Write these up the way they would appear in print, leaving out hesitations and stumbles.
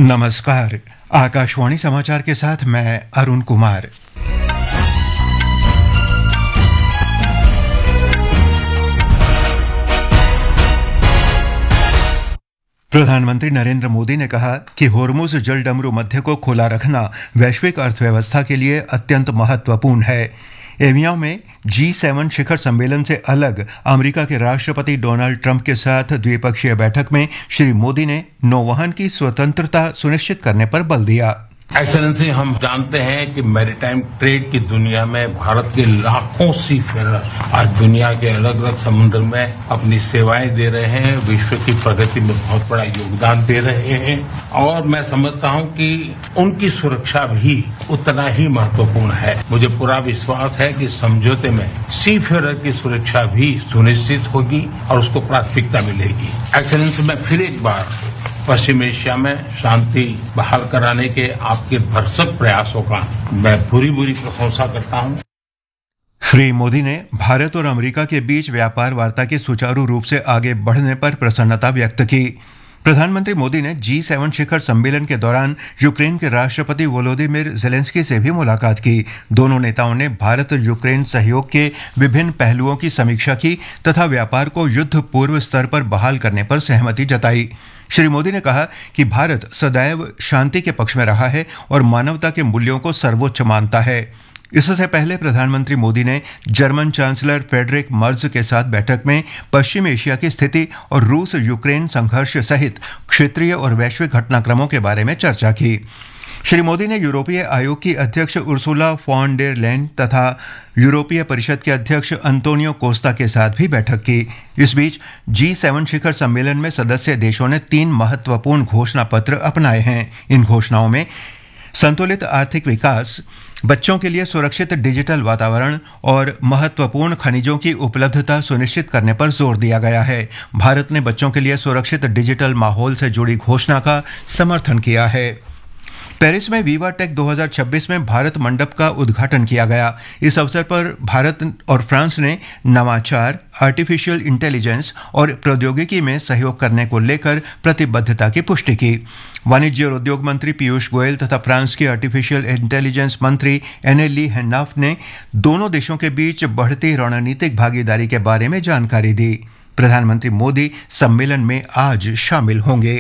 नमस्कार। आकाशवाणी समाचार के साथ मैं अरुण कुमार। प्रधानमंत्री नरेंद्र मोदी ने कहा कि होर्मुज जलडमरू मध्य को खुला रखना वैश्विक अर्थव्यवस्था के लिए अत्यंत महत्वपूर्ण है। एवियन में G7 शिखर सम्मेलन से अलग अमेरिका के राष्ट्रपति डोनाल्ड ट्रंप के साथ द्विपक्षीय बैठक में श्री मोदी ने नौवहन की स्वतंत्रता सुनिश्चित करने पर बल दिया। एक्सेलेंसी, हम जानते हैं कि मैरीटाइम ट्रेड की दुनिया में भारत के लाखों सीफेरर आज दुनिया के अलग अलग समुद्र में अपनी सेवाएं दे रहे हैं, विश्व की प्रगति में बहुत बड़ा योगदान दे रहे हैं और मैं समझता हूं कि उनकी सुरक्षा भी उतना ही महत्वपूर्ण है। मुझे पूरा विश्वास है कि समझौते में सीफेरर की सुरक्षा भी सुनिश्चित होगी और उसको प्राथमिकता मिलेगी। एक्सेलेंसी, मैं फिर एक बार पश्चिम एशिया में शांति बहाल कराने के आपके भरसक प्रयासों का मैं पूरी प्रशंसा करता हूं। श्री मोदी ने भारत और अमेरिका के बीच व्यापार वार्ता के सुचारू रूप से आगे बढ़ने पर प्रसन्नता व्यक्त की। प्रधानमंत्री मोदी ने G7 शिखर सम्मेलन के दौरान यूक्रेन के राष्ट्रपति वोलोदिमिर जेलेंस्की से भी मुलाकात की। दोनों नेताओं ने भारत और यूक्रेन सहयोग के विभिन्न पहलुओं की समीक्षा की तथा व्यापार को युद्ध पूर्व स्तर पर बहाल करने पर सहमति जताई। श्री मोदी ने कहा कि भारत सदैव शांति के पक्ष में रहा है और मानवता के मूल्यों को सर्वोच्च मानता है। इससे पहले प्रधानमंत्री मोदी ने जर्मन चांसलर फ्रेडरिक मर्ज के साथ बैठक में पश्चिम एशिया की स्थिति और रूस यूक्रेन संघर्ष सहित क्षेत्रीय और वैश्विक घटनाक्रमों के बारे में चर्चा की। श्री मोदी ने यूरोपीय आयोग की अध्यक्ष उर्सुला फॉन डेर लेyen तथा यूरोपीय परिषद के अध्यक्ष अंतोनियो कोस्टा के साथ भी बैठक की। इस बीच G7 शिखर सम्मेलन में सदस्य देशों ने 3 महत्वपूर्ण घोषणा पत्र अपनाए हैं। इन घोषणाओं में संतुलित आर्थिक विकास, बच्चों के लिए सुरक्षित डिजिटल वातावरण और महत्वपूर्ण खनिजों की उपलब्धता सुनिश्चित करने पर जोर दिया गया है। भारत ने बच्चों के लिए सुरक्षित डिजिटल माहौल से जुड़ी घोषणा का समर्थन किया है। पेरिस में विवा टेक 2026 में भारत मंडप का उद्घाटन किया गया। इस अवसर पर भारत और फ्रांस ने नवाचार, आर्टिफिशियल इंटेलिजेंस और प्रौद्योगिकी में सहयोग करने को लेकर प्रतिबद्धता की पुष्टि की। वाणिज्य और उद्योग मंत्री पीयूष गोयल तथा फ्रांस के आर्टिफिशियल इंटेलिजेंस मंत्री एनेली हेनाफ ने दोनों देशों के बीच बढ़ती रणनीतिक भागीदारी के बारे में जानकारी दी। प्रधानमंत्री मोदी सम्मेलन में आज शामिल होंगे।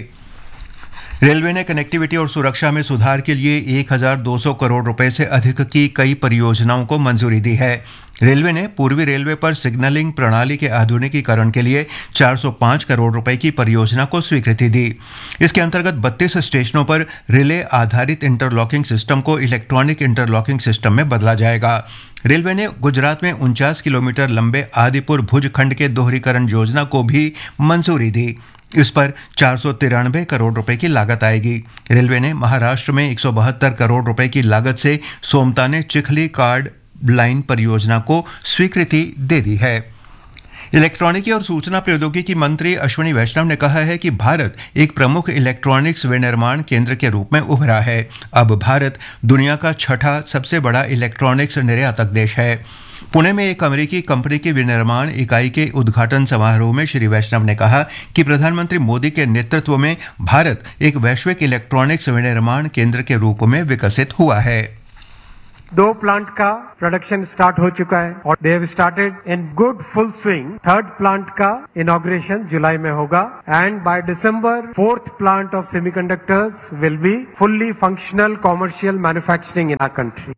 रेलवे ने कनेक्टिविटी और सुरक्षा में सुधार के लिए 1200 करोड़ रुपए से अधिक की कई परियोजनाओं को मंजूरी दी है। रेलवे ने पूर्वी रेलवे पर सिग्नलिंग प्रणाली के आधुनिकीकरण के लिए 405 करोड़ रुपए की परियोजना को स्वीकृति दी। इसके अंतर्गत 32 स्टेशनों पर रिले आधारित इंटरलॉकिंग सिस्टम को इलेक्ट्रॉनिक इंटरलॉकिंग सिस्टम में बदला जाएगा। रेलवे ने गुजरात में 49 किलोमीटर लंबे आदिपुर भुज खंड के दोहरीकरण योजना को भी मंजूरी दी। इस पर 493 करोड़ रुपए की लागत आएगी। रेलवे ने महाराष्ट्र में 172 करोड़ रुपए की लागत से सोमताने चिखली कार्ड लाइन परियोजना को स्वीकृति दे दी है। इलेक्ट्रॉनिकी और सूचना प्रौद्योगिकी मंत्री अश्विनी वैष्णव ने कहा है कि भारत एक प्रमुख इलेक्ट्रॉनिक्स विनिर्माण केंद्र के रूप में उभरा है। अब भारत दुनिया का 6ठा सबसे बड़ा इलेक्ट्रॉनिक्स निर्यातक देश है। पुणे में एक अमेरिकी कंपनी की विनिर्माण इकाई के उद्घाटन समारोह में श्री वैष्णव ने कहा कि प्रधानमंत्री मोदी के नेतृत्व में भारत एक वैश्विक इलेक्ट्रॉनिक्स विनिर्माण केंद्र के रूप में विकसित हुआ है। 2 प्लांट का प्रोडक्शन स्टार्ट हो चुका है और they have started in good full swing. 3rd plant का इनॉग्रेशन जुलाई में होगा and by December 4th plant of semiconductors will be fully functional commercial manufacturing in our country.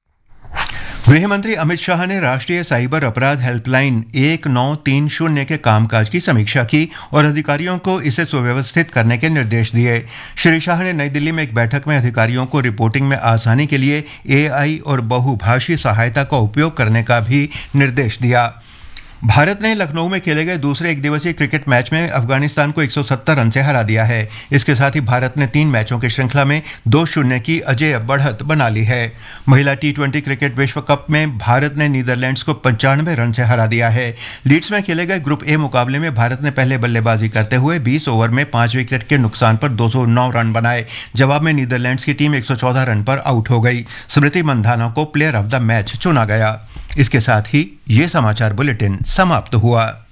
गृह मंत्री अमित शाह ने राष्ट्रीय साइबर अपराध हेल्पलाइन 1930 के कामकाज की समीक्षा की और अधिकारियों को इसे सुव्यवस्थित करने के निर्देश दिए। श्री शाह ने नई दिल्ली में एक बैठक में अधिकारियों को रिपोर्टिंग में आसानी के लिए AI और बहुभाषी सहायता का उपयोग करने का भी निर्देश दिया। भारत ने लखनऊ में खेले गए दूसरे एक दिवसीय क्रिकेट मैच में अफगानिस्तान को 170 रन से हरा दिया है। इसके साथ ही भारत ने 3 मैचों की श्रृंखला में 2-0 की अजेय बढ़त बना ली है। महिला T20 क्रिकेट विश्व कप में भारत ने नीदरलैंड्स को 95 रन से हरा दिया है। लीड्स में खेले गए ग्रुप ए मुकाबले में भारत ने पहले बल्लेबाजी करते हुए 20 ओवर में 5 विकेट के नुकसान पर 209 रन बनाए। जवाब में नीदरलैंड्स की टीम 114 रन पर आउट हो गई। स्मृति मंधाना को प्लेयर ऑफ द मैच चुना गया। इसके साथ ही ये समाचार बुलेटिन समाप्त हुआ।